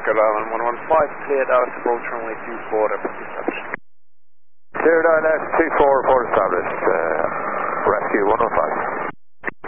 Rhode Island 115, cleared out approach runway 24, report established. Cleared out 24, report established.